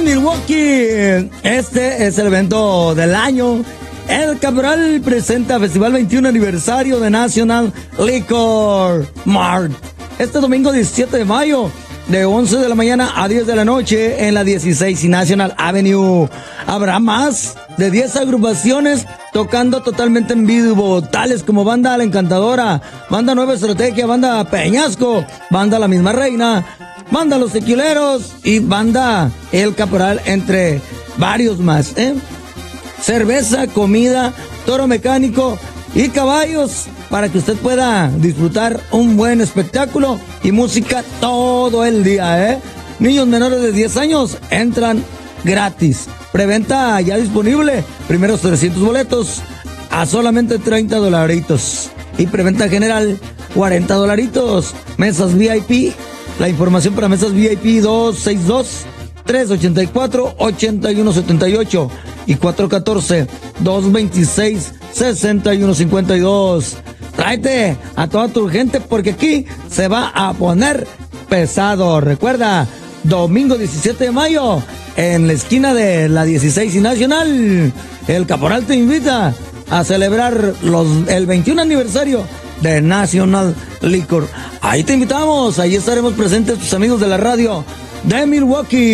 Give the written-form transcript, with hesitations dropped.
Milwaukee. Este es el evento del año. El Cabral presenta Festival 21 aniversario de National Liquor Mart. Este domingo 17 de mayo, de 11 de la mañana a 10 de la noche en la 16 y National Avenue. Habrá más de 10 agrupaciones tocando totalmente en vivo, tales como Banda La Encantadora, Banda Nueva Estrategia, Banda Peñasco, Banda La Misma Reina, Banda Los Tequileros y Banda El Caporal, entre varios más, Cerveza, comida, toro mecánico y caballos para que usted pueda disfrutar un buen espectáculo y música todo el día, Niños menores de 10 años entran gratis. Preventa ya disponible. Primeros 300 boletos a solamente $30. Y preventa general, $40. Mesas VIP. La información para mesas VIP 262-384-8178 y 414-226-6152. Tráete a toda tu gente porque aquí se va a poner pesado. Recuerda, domingo 17 de mayo, en la esquina de la 16 y Nacional, el Caporal te invita a celebrar el 21 aniversario de National Liquor. Ahí te invitamos, ahí estaremos presentes tus amigos de la radio de Milwaukee.